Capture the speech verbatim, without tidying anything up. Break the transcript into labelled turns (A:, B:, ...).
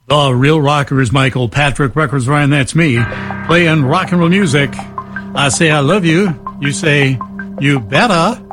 A: The Real Rocker is Michael Patrick Records, Ryan, that's me, playing rock and roll music. I say I love you. You say, you better.